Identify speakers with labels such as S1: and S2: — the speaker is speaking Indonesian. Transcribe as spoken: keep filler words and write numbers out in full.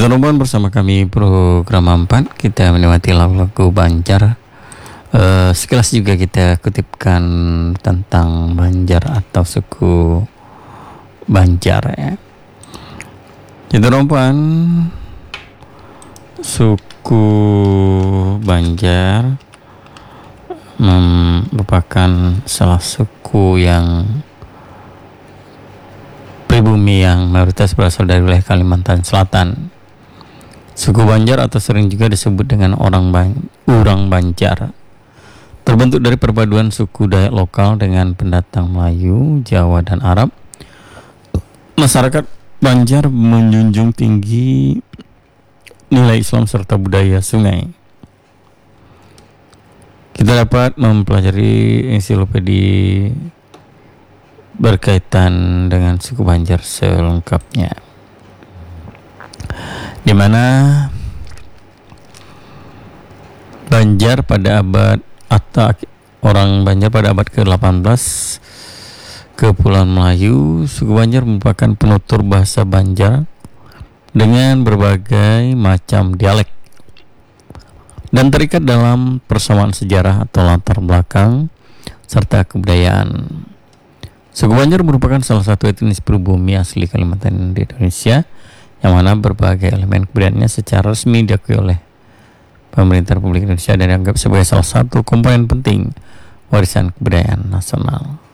S1: Teman-teman, bersama kami program empat, kita menikmati lagu-lagu Banjar. Uh, sekilas juga kita kutipkan tentang Banjar atau suku Banjar ya. Teman-teman, suku Banjar merupakan salah suku yang pribumi yang mayoritas berasal dari wilayah Kalimantan Selatan. Suku Banjar atau sering juga disebut dengan orang ban- Urang Banjar terbentuk dari perpaduan suku Dayak lokal dengan pendatang Melayu, Jawa, dan Arab. Masyarakat Banjar menjunjung tinggi nilai Islam serta budaya sungai. Kita dapat mempelajari ensiklopedi berkaitan dengan suku Banjar selengkapnya, di mana Banjar pada abad atau orang Banjar pada abad ke delapan belas Kepulauan Melayu. Suku Banjar merupakan penutur bahasa Banjar dengan berbagai macam dialek dan terikat dalam persamaan sejarah atau latar belakang serta kebudayaan. Suku Banjar merupakan salah satu etnis pribumi asli Kalimantan di Indonesia, yang mana berbagai elemen kebudayaannya secara resmi diakui oleh pemerintah Republik Indonesia dan dianggap sebagai salah satu komponen penting warisan kebudayaan nasional.